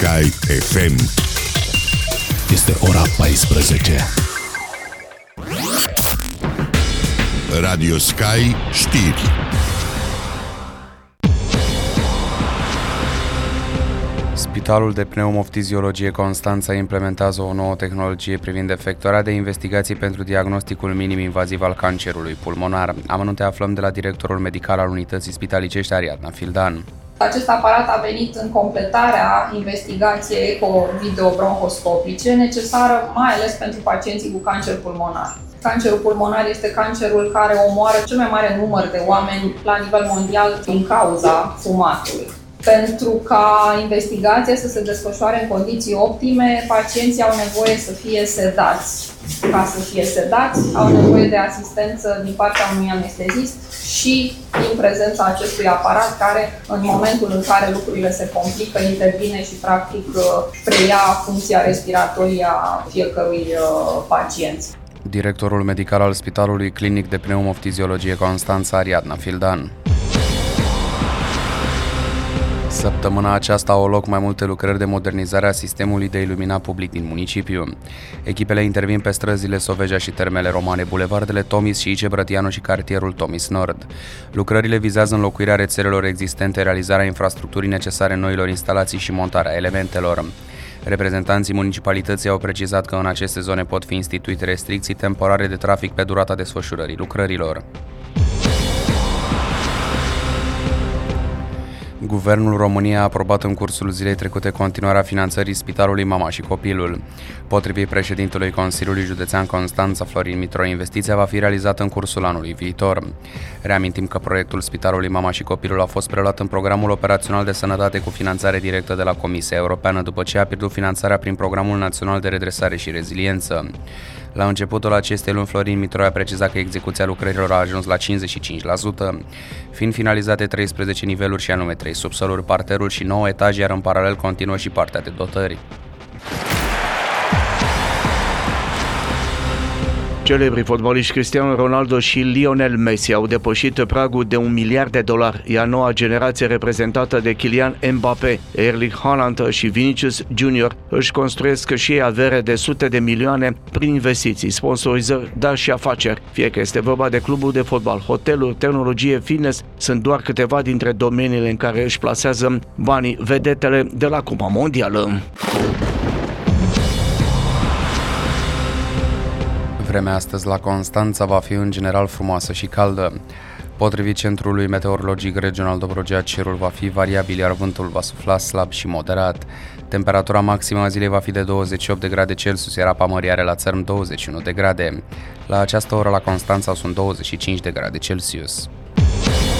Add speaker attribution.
Speaker 1: Sky FM.
Speaker 2: Este ora 14.
Speaker 1: Radio Sky știri.
Speaker 3: Spitalul de pneumoftiziologie Constanța implementează o nouă tehnologie privind efectuarea de investigații pentru diagnosticul minim invaziv al cancerului pulmonar. Amănunte aflăm de la directorul medical al unității spitalicești Ariadna Fildan.
Speaker 4: Acest aparat a venit în completarea investigației eco-videobronhoscopice necesară mai ales pentru pacienții cu cancer pulmonar. Cancerul pulmonar este cancerul care omoară cel mai mare număr de oameni la nivel mondial din cauza fumatului. Pentru ca investigația să se desfășoare în condiții optime, pacienții au nevoie să fie sedați. Ca să fie sedați, au nevoie de asistență din partea unui anestezist și din prezența acestui aparat care, în momentul în care lucrurile se complică, intervine și practic preia funcția respiratorie a fiecărui pacient.
Speaker 3: Directorul medical al Spitalului Clinic de Pneumoftiziologie Constanța Ariadna Fildan. Săptămâna aceasta au loc mai multe lucrări de modernizare a sistemului de iluminat public din municipiu. Echipele intervin pe străzile Soveja și Termele Romane, bulevardele Tomis și Ice Brătianu și cartierul Tomis Nord. Lucrările vizează înlocuirea rețelelor existente, realizarea infrastructurii necesare noilor instalații și montarea elementelor. Reprezentanții municipalității au precizat că în aceste zone pot fi instituite restricții temporare de trafic pe durata desfășurării lucrărilor. Guvernul României a aprobat în cursul zilei trecute continuarea finanțării Spitalului Mama și Copilul. Potrivit președintelui Consiliului Județean Constanța, Florin Mitro, investiția va fi realizată în cursul anului viitor. Reamintim că proiectul Spitalului Mama și Copilul a fost preluat în programul operațional de sănătate cu finanțare directă de la Comisia Europeană, după ce a pierdut finanțarea prin Programul Național de Redresare și Reziliență. La începutul acestei luni, Florin Mitro a precizat că execuția lucrărilor a ajuns la 55%, fiind finalizate 13 niveluri și anume 3 subsoluri, parterul și 9 etaje, iar în paralel continuă și partea de dotări.
Speaker 5: Celebrii fotbaliști Cristiano Ronaldo și Lionel Messi au depășit pragul de $1 miliard, iar noua generație reprezentată de Kylian Mbappé, Erling Haaland și Vinicius Junior își construiesc și ei avere de sute de milioane prin investiții, sponsorizări, dar și afaceri. Fie că este vorba de cluburi de fotbal, hoteluri, tehnologie, fitness, sunt doar câteva dintre domeniile în care își plasează banii vedetele de la Cupa Mondială.
Speaker 3: Vremea astăzi la Constanța va fi în general frumoasă și caldă. Potrivit Centrului Meteorologic Regional Dobrogea, cerul va fi variabil, iar vântul va sufla slab și moderat. Temperatura maximă a zilei va fi de 28 de grade Celsius, iar apa mării are la țărm 21 de grade. La această oră la Constanța sunt 25 de grade Celsius.